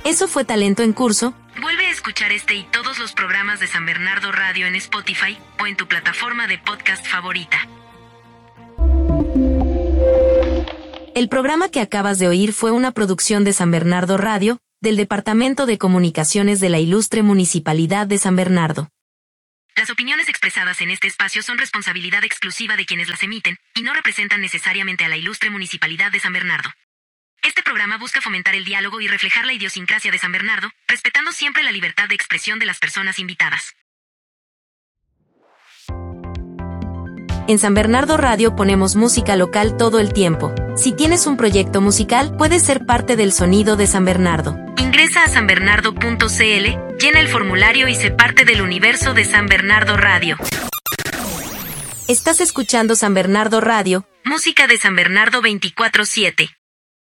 Eso fue Talento en Curso. Vuelve a escuchar este y todos los programas de San Bernardo Radio en Spotify o en tu plataforma de podcast favorita. El programa que acabas de oír fue una producción de San Bernardo Radio, del Departamento de Comunicaciones de la Ilustre Municipalidad de San Bernardo. Las opiniones expresadas en este espacio son responsabilidad exclusiva de quienes las emiten y no representan necesariamente a la Ilustre Municipalidad de San Bernardo. Este programa busca fomentar el diálogo y reflejar la idiosincrasia de San Bernardo, respetando siempre la libertad de expresión de las personas invitadas. En San Bernardo Radio ponemos música local todo el tiempo. Si tienes un proyecto musical, puedes ser parte del sonido de San Bernardo. Ingresa a sanbernardo.cl, llena el formulario y sé parte del universo de San Bernardo Radio. Estás escuchando San Bernardo Radio, música de San Bernardo 24/7.